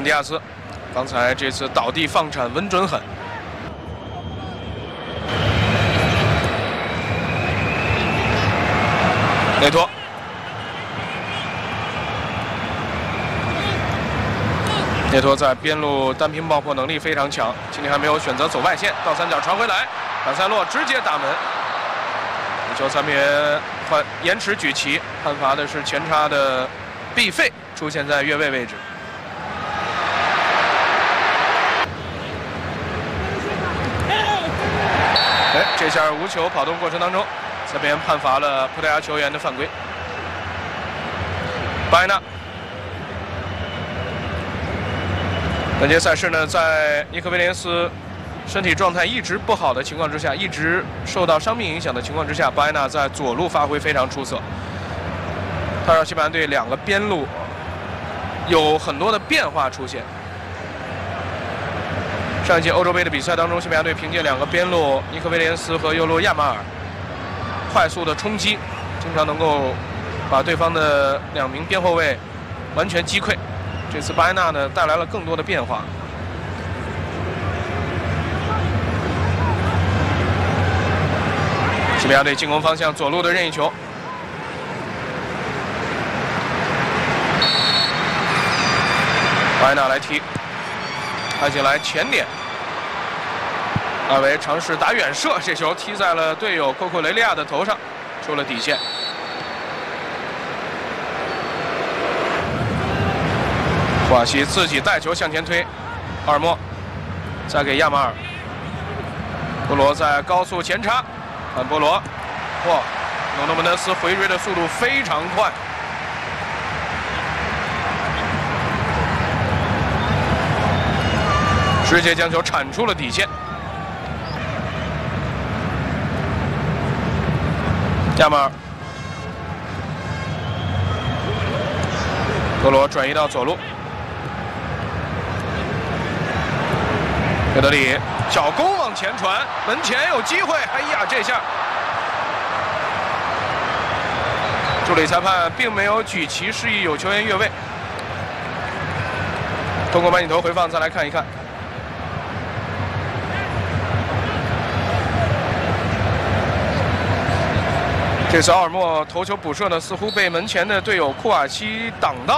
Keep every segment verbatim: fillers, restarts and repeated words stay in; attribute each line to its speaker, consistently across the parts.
Speaker 1: 迪亚斯，刚才这次倒地放铲稳准狠。内托。 内托在边路单拼爆破能力非常强，今天还没有选择走外线，倒三角传回来，坎塞洛直接打门。球三边换延迟举旗，判罚的是前插的毕费出现在越位位置。哎，这下无球跑动过程当中，这边判罚了葡萄牙球员的犯规。巴埃纳。 本届赛事呢，在尼克威廉斯身体状态一直不好的情况之下，一直受到伤病影响的情况之下，巴埃纳在左路发挥非常出色。他让西班牙队两个边路有很多的变化出现。上一届欧洲杯的比赛当中，西班牙队凭借两个边路尼克威廉斯和右路亚马尔快速的冲击，经常能够把对方的两名边后卫完全击溃。 这次巴埃纳呢带来了更多的变化。西班牙队进攻方向左路的任意球，巴埃纳来踢，开进来前点，阿维尝试打远射，这球踢在了队友库库雷利亚的头上，出了底线。 华西自己带球向前推，阿尔莫再给亚马尔，波罗在高速前插，看波罗，哇，诺诺门德斯回追的速度非常快，直接将球铲出了底线。亚马尔，波罗转移到左路。 费德里小攻往前传，门前有机会。哎呀，这下助理裁判并没有举旗示意有球员越位。通过慢镜头回放再来看一看。这次奥尔莫头球补射呢，似乎被门前的队友库瓦西挡到，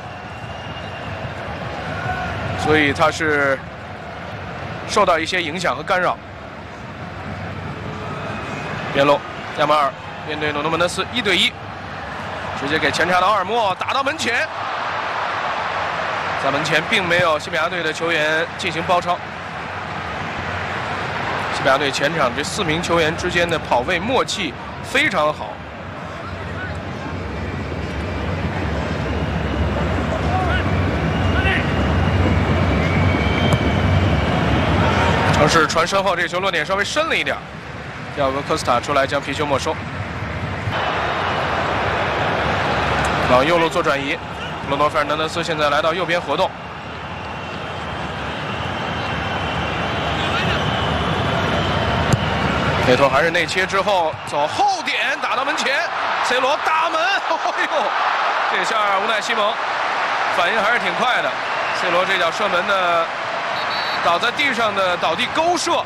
Speaker 1: 所以他是。 受到一些影响和干扰。边路，亚马尔面对诺诺门德斯一对一，直接给前插的奥尔莫打到门前，在门前并没有西班牙队的球员进行包抄。西班牙队前场这四名球员之间的跑位默契非常好。 尝试传身后，这个球落点稍微深了一点，第二个科斯塔出来将皮球没收。往右路做转移，罗诺·费尔南德斯现在来到右边活动。内托还是内切之后走后点打到门前 ，C 罗打门，哎呦，这下乌奈西蒙反应还是挺快的 ，C 罗这脚射门的。 倒在地上的倒地勾射，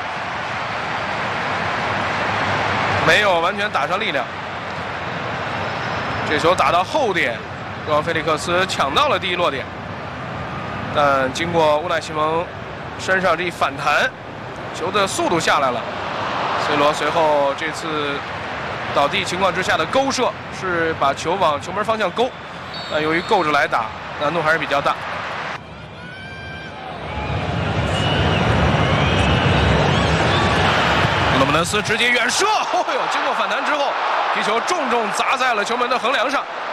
Speaker 1: 没有完全打上力量。这球打到后点，让菲利克斯抢到了第一落点，但经过乌奈西蒙身上这一反弹，球的速度下来了。C 罗随后这次倒地情况之下的勾射是把球往球门方向勾，但由于够着来打，难度还是比较大。 诺门德斯直接远射，哦呦！经过反弹之后，皮球重重砸在了球门的横梁上，